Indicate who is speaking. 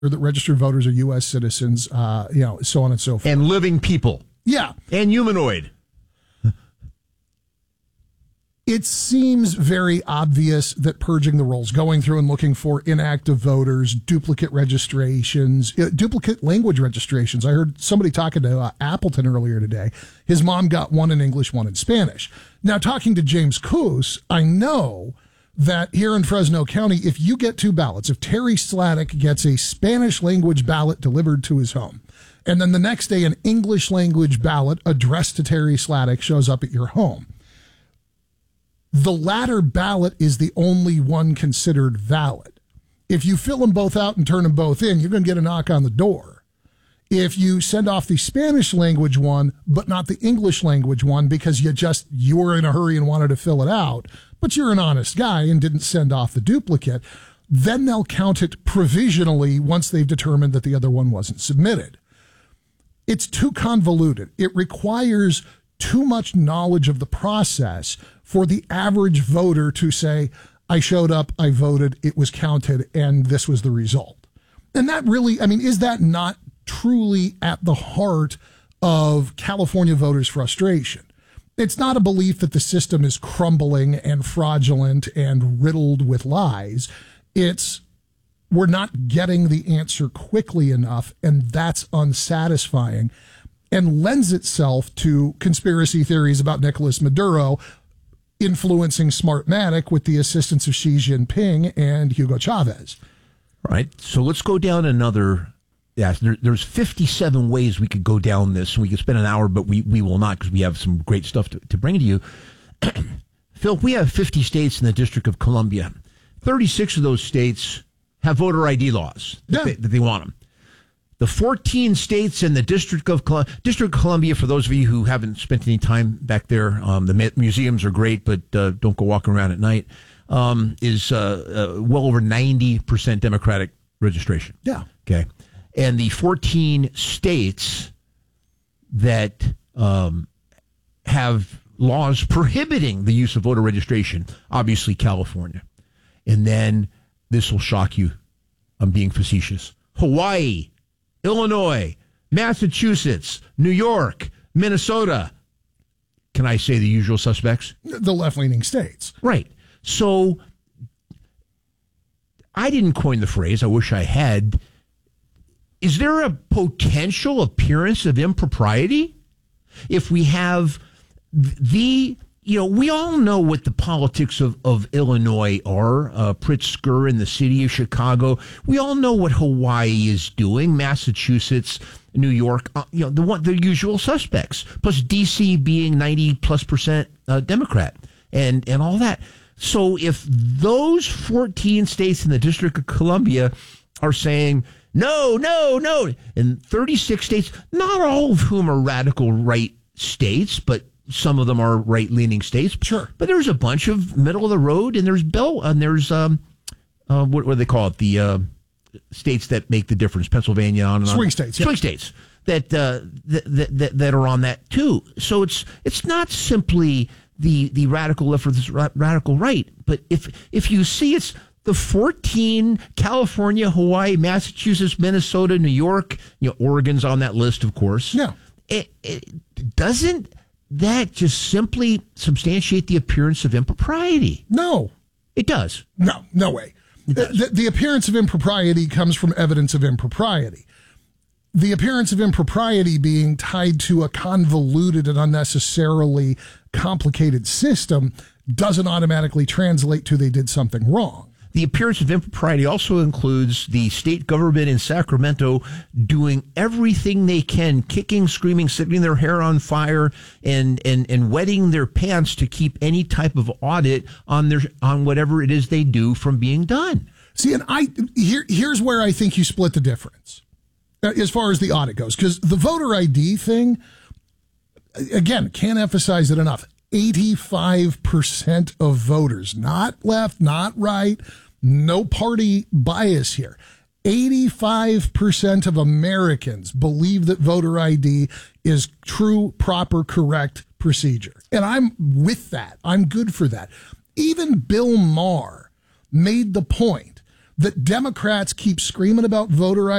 Speaker 1: that registered voters are U.S. citizens, so on and so forth.
Speaker 2: And living people.
Speaker 1: Yeah.
Speaker 2: And humanoid.
Speaker 1: It seems very obvious that purging the rolls, going through and looking for inactive voters, duplicate registrations, duplicate language registrations. I heard somebody talking to Appleton earlier today. His mom got one in English, one in Spanish. Now, talking to James Coos, I know that here in Fresno County, if you get two ballots, if Terry Sladek gets a Spanish language ballot delivered to his home, and then the next day an English language ballot addressed to Terry Sladek shows up at your home, the latter ballot is the only one considered valid. If you fill them both out and turn them both in, you're going to get a knock on the door. If you send off the Spanish language one, but not the English language one because you were in a hurry and wanted to fill it out, but you're an honest guy and didn't send off the duplicate, then they'll count it provisionally once they've determined that the other one wasn't submitted. It's too convoluted. It requires too much knowledge of the process for the average voter to say, I showed up, I voted, it was counted, and this was the result. And that really, is that not truly at the heart of California voters' frustration? It's not a belief that the system is crumbling and fraudulent and riddled with lies. It's we're not getting the answer quickly enough, and that's unsatisfying and lends itself to conspiracy theories about Nicolas Maduro influencing Smartmatic with the assistance of Xi Jinping and Hugo Chavez.
Speaker 2: Right. So let's go down another. Yes, there's 57 ways we could go down this, and we could spend an hour, but we will not because we have some great stuff to bring to you. Phil, we have 50 states in the District of Columbia. 36 of those states have voter ID laws that they want them. The 14 states in the District of Columbia, for those of you who haven't spent any time back there, the museums are great, but don't go walking around at night, is well over 90% Democratic registration.
Speaker 1: Yeah.
Speaker 2: Okay. And the 14 states that have laws prohibiting the use of voter registration, obviously California. And then this will shock you. I'm being facetious. Hawaii, Illinois, Massachusetts, New York, Minnesota. Can I say the usual suspects?
Speaker 1: The left-leaning states.
Speaker 2: Right. So I didn't coin the phrase. I wish I had. Is there a potential appearance of impropriety if we have we all know what the politics of Illinois are. Pritzker in the city of Chicago. We all know what Hawaii is doing. Massachusetts, New York. The usual suspects. Plus DC being 90+% Democrat and all that. So if those 14 states in the District of Columbia are saying no, and 36 states, not all of whom are radical right states, but some of them are right-leaning states.
Speaker 1: Sure.
Speaker 2: But there's a bunch of middle of the road, and there's what do they call it? The states that make the difference, Pennsylvania on and on.
Speaker 1: Swing states.
Speaker 2: Swing states that are on that too. So it's not simply the radical left or the radical right, but if you see it's the 14, California, Hawaii, Massachusetts, Minnesota, New York, Oregon's on that list, of course.
Speaker 1: Yeah.
Speaker 2: It doesn't that just simply substantiate the appearance of impropriety?
Speaker 1: No.
Speaker 2: It does.
Speaker 1: No way. The appearance of impropriety comes from evidence of impropriety. The appearance of impropriety being tied to a convoluted and unnecessarily complicated system doesn't automatically translate to they did something wrong.
Speaker 2: The appearance of impropriety also includes the state government in Sacramento doing everything they can, kicking, screaming, setting their hair on fire, and wetting their pants to keep any type of audit on whatever it is they do from being done.
Speaker 1: See, and here's where I think you split the difference as far as the audit goes, because the voter ID thing, again, can't emphasize it enough. 85% of voters, not left, not right, no party bias here. 85% of Americans believe that voter ID is true, proper, correct procedure. And I'm with that. I'm good for that. Even Bill Maher made the point that Democrats keep screaming about voter